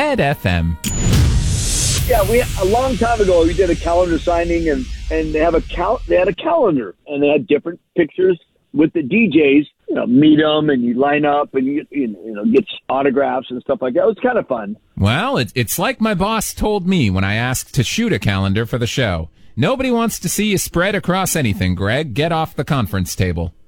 Red FM. Yeah, a long time ago we did a calendar signing, and they had a calendar, and they had different pictures with the DJs. You know, meet them, and you line up, and you get autographs and stuff like that. It was kind of fun. Well, it's like my boss told me when I asked to shoot a calendar for the show. Nobody wants to see you spread across anything, Greg. Get off the conference table.